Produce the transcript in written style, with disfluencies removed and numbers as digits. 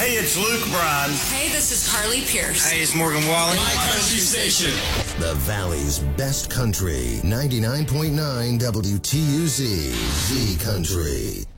Hey, it's Luke Bryan. Hey, this is Carly Pierce. Hey, it's Morgan Wallen. My country station. The Valley's best country. 99.9 WTUZ. Z Country.